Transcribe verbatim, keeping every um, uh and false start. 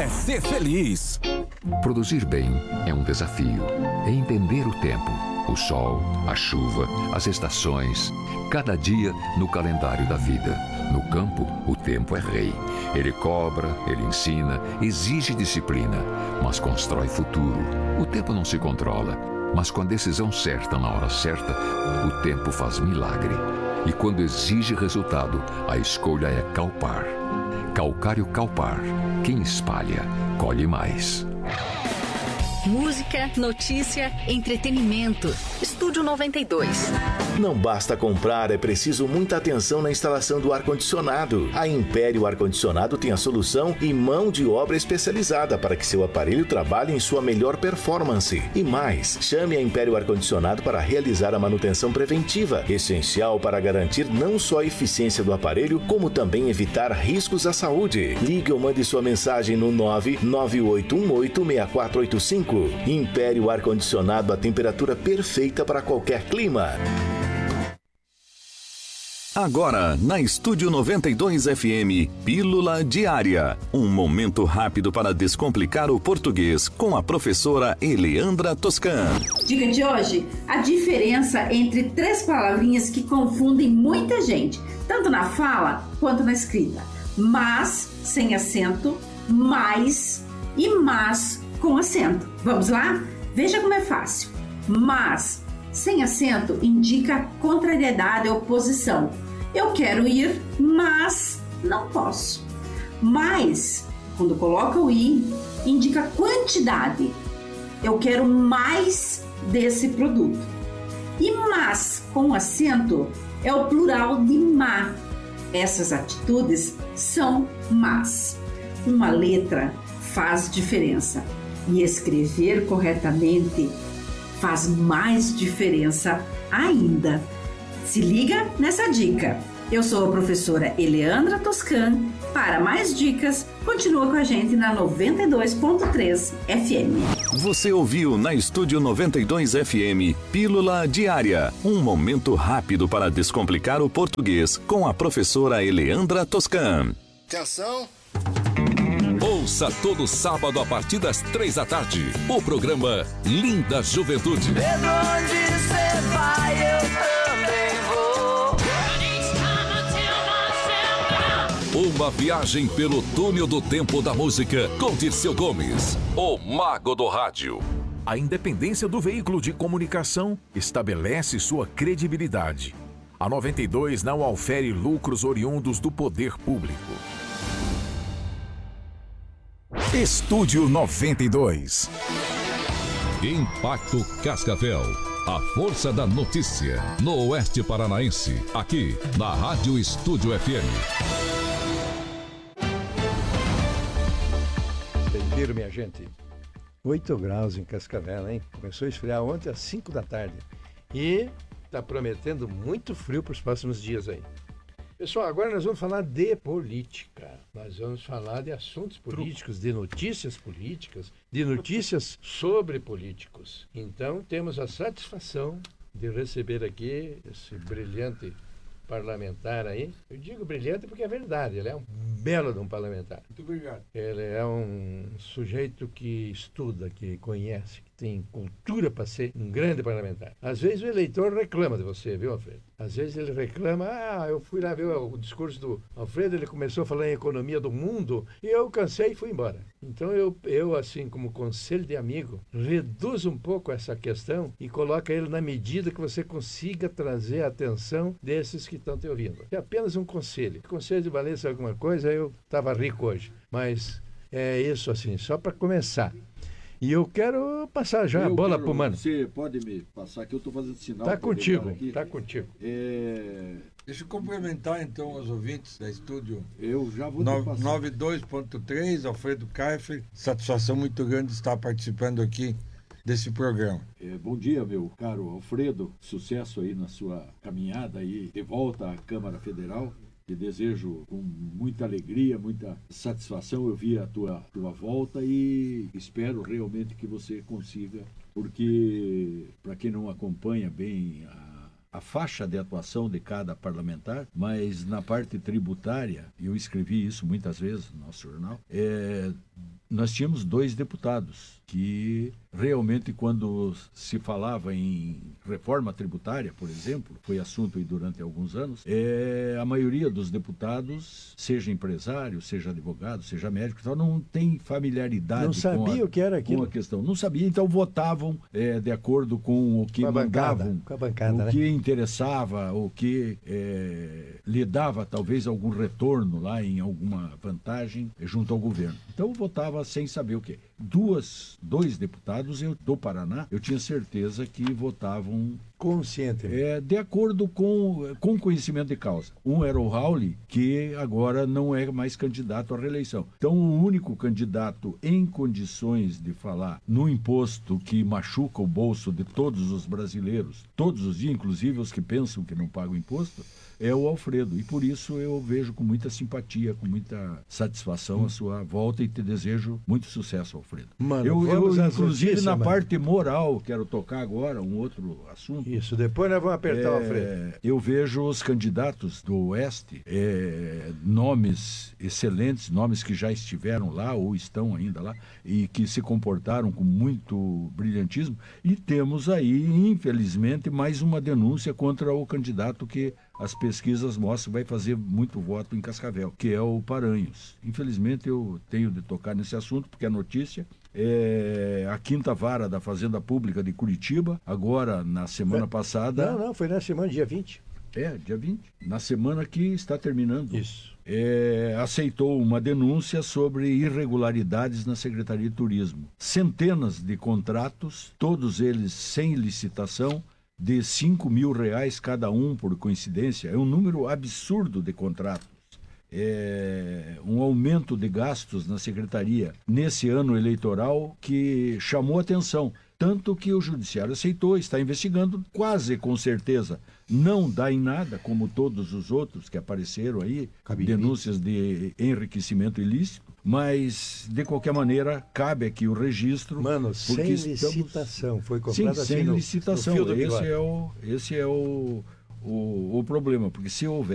é ser feliz. Produzir bem é um desafio. É entender o tempo, o sol, a chuva, as estações, cada dia no calendário da vida. No campo, o tempo é rei. Ele cobra, ele ensina, exige disciplina, mas constrói futuro. O tempo não se controla, mas com a decisão certa na hora certa, o tempo faz milagre. E quando exige resultado, a escolha é Calpar. Calcário Calpar. Quem espalha, colhe mais. Música, notícia, entretenimento. Estúdio noventa e dois. Não basta comprar, é preciso muita atenção na instalação do ar-condicionado. A Império Ar-Condicionado tem a solução e mão de obra especializada para que seu aparelho trabalhe em sua melhor performance. E mais, chame a Império Ar-Condicionado para realizar a manutenção preventiva, essencial para garantir não só a eficiência do aparelho, como também evitar riscos à saúde. Ligue ou mande sua mensagem no nove nove oito um oito seis quatro oito cinco. Império Ar-Condicionado, a temperatura perfeita para qualquer clima. Agora, na Estúdio noventa e dois F M, Pílula Diária. Um momento rápido para descomplicar o português com a professora Eleandra Toscan. Dica de hoje, a diferença entre três palavrinhas que confundem muita gente, tanto na fala quanto na escrita. Mas, sem acento, mais e mas com acento. Vamos lá? Veja como é fácil. Mas, sem acento, indica contrariedade ou oposição. Eu quero ir, mas não posso. Mais, quando coloca o i, indica quantidade. Eu quero mais desse produto. E mas, com acento, é o plural de má. Essas atitudes são más. Uma letra faz diferença. E escrever corretamente faz mais diferença ainda. Se liga nessa dica. Eu sou a professora Eleandra Toscan. Para mais dicas, continua com a gente na noventa e dois ponto três F M. Você ouviu na Estúdio noventa e dois F M, Pílula Diária. Um momento rápido para descomplicar o português com a professora Eleandra Toscan. Atenção! Ouça todo sábado a partir das três da tarde o programa Linda Juventude. Mesmo onde você vai, eu também vou. Uma viagem pelo túnel do tempo da música com Dirceu Gomes, o mago do rádio. A independência do veículo de comunicação estabelece sua credibilidade. A noventa e dois não aufere lucros oriundos do poder público. Estúdio noventa e dois. Impacto Cascavel. A força da notícia no Oeste Paranaense. Aqui na Rádio Estúdio F M. Entenderam, minha gente? oito graus em Cascavel, hein? Começou a esfriar ontem às cinco da tarde. E tá prometendo muito frio para os próximos dias aí. Pessoal, agora nós vamos falar de política. Nós vamos falar de assuntos políticos, de notícias políticas, de notícias sobre políticos. Então, temos a satisfação de receber aqui esse brilhante parlamentar aí. Eu digo brilhante porque é verdade, ele é um belo de um parlamentar. Muito obrigado. Ele é um sujeito que estuda, que conhece, que tem cultura para ser um grande parlamentar. Às vezes o eleitor reclama de você, viu, Alfredo? Às vezes ele reclama, ah, eu fui lá ver o discurso do Alfredo, ele começou a falar em economia do mundo e eu cansei e fui embora. Então eu, eu assim, como conselho de amigo, reduzo um pouco essa questão e coloca ele na medida que você consiga trazer a atenção desses que estão te ouvindo. É apenas um conselho. Conselho de valência alguma coisa, eu estava rico hoje. Mas é isso assim, só para começar. E eu quero passar já eu a bola para o Mano. Você pode me passar aqui, eu estou fazendo sinal. Está contigo, está contigo. É... Deixa eu complementar então os ouvintes da estúdio. Eu já vou no, noventa e dois ponto três, Alfredo Kaifer. Satisfação muito grande estar participando aqui desse programa. É, bom dia, meu caro Alfredo. Sucesso aí na sua caminhada aí de volta à Câmara Federal. Te desejo com muita alegria, muita satisfação. Eu vi a tua, tua volta e espero realmente que você consiga, porque para quem não acompanha bem a, a faixa de atuação de cada parlamentar, mas na parte tributária, eu escrevi isso muitas vezes no nosso jornal, é, nós tínhamos dois deputados que realmente, quando se falava em reforma tributária, por exemplo, foi assunto aí durante alguns anos, é, a maioria dos deputados, seja empresário, seja advogado, seja médico, então não tem familiaridade não sabia com, a, o que era aquilo. com a questão. Não sabia, então votavam é, de acordo com o que com a mandavam, bancada, com a bancada, o né? que interessava, o que é, lhe dava talvez algum retorno lá em alguma vantagem junto ao governo. Então votava sem saber o quê. Duas, dois deputados eu, do Paraná, eu tinha certeza que votavam consciente, é, de acordo com, com conhecimento de causa. Um era o Rauli, que agora não é mais candidato à reeleição. Então, o único candidato em condições de falar no imposto que machuca o bolso de todos os brasileiros, todos os dias, inclusive os que pensam que não pagam imposto, é o Alfredo. E por isso eu vejo com muita simpatia, com muita satisfação hum. a sua volta e te desejo muito sucesso, Alfredo. Mano, eu, eu inclusive, notícias, na mano. parte moral, quero tocar agora um outro assunto. Isso, depois nós vamos apertar é, o Alfredo. Eu vejo os candidatos do Oeste, é, nomes excelentes, nomes que já estiveram lá ou estão ainda lá e que se comportaram com muito brilhantismo. E temos aí, infelizmente, mais uma denúncia contra o candidato que as pesquisas mostram vai fazer muito voto em Cascavel, que é o Paranhos. Infelizmente, eu tenho de tocar nesse assunto, porque a notícia é a quinta vara da Fazenda Pública de Curitiba, agora, na semana passada... Não, não, foi na semana, dia vinte. É, dia vinte. Na semana que está terminando. Isso. É, aceitou uma denúncia sobre irregularidades na Secretaria de Turismo. Centenas de contratos, todos eles sem licitação, de cinco mil reais cada um, por coincidência. É um número absurdo de contratos. É um aumento de gastos na Secretaria nesse ano eleitoral que chamou atenção. Tanto que o Judiciário aceitou, está investigando, quase com certeza. Não dá em nada, como todos os outros que apareceram aí, Cabe denúncias de enriquecimento ilícito, mas, de qualquer maneira, cabe aqui o registro. Mano, sem estamos... licitação, foi comprado Sim, assim sem no, licitação. no fio do esse é, o, esse é o, o, o problema, porque se houver